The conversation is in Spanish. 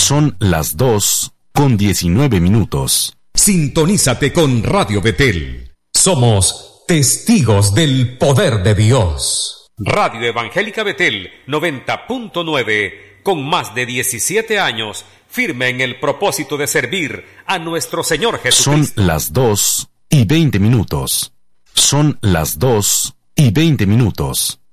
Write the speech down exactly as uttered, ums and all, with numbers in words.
Son las dos con diecinueve minutos. Sintonízate con Radio Betel. Somos testigos del poder de Dios. Radio Evangélica Betel noventa punto nueve, con más de diecisiete años, firme en el propósito de servir a nuestro Señor Jesucristo. Son las dos y veinte minutos. Son las dos y veinte minutos.